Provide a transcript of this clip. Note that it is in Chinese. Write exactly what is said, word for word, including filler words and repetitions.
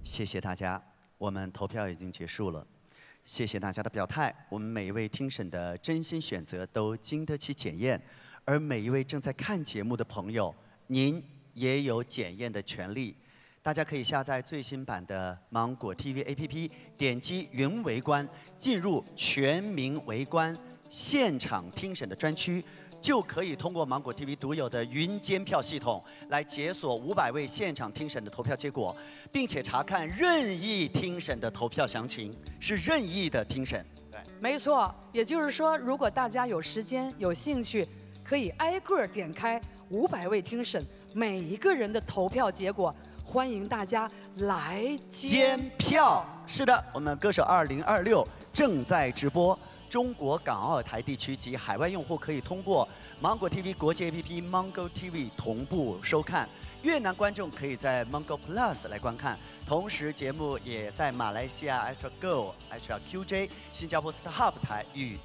谢谢大家，我们投票已经结束了。谢谢大家的表态，我们每一位听审的真心选择都经得起检验，而每一位正在看节目的朋友，您也有检验的权利。大家可以下载最新版的芒果 T V A P P， 点击云围观，进入全民围观现场听审的专区。 就可以通过芒果 T V 独有的云监票系统来解锁五百位现场听审的投票结果，并且查看任意听审的投票详情，是任意的听审。对， 没错。也就是说，如果大家有时间、有兴趣，可以挨个点开五百位听审每一个人的投票结果，欢迎大家来监票。 是的，我们歌手二零二六正在直播。 中国港澳台地区及海外用户可以通过芒果 T V 国际 A P P Mango T V 同步收看，越南观众可以在 Mango Plus 来观看。同时，节目也在马来西亚 H R Go、H R Q J、新加坡 StarHub 台与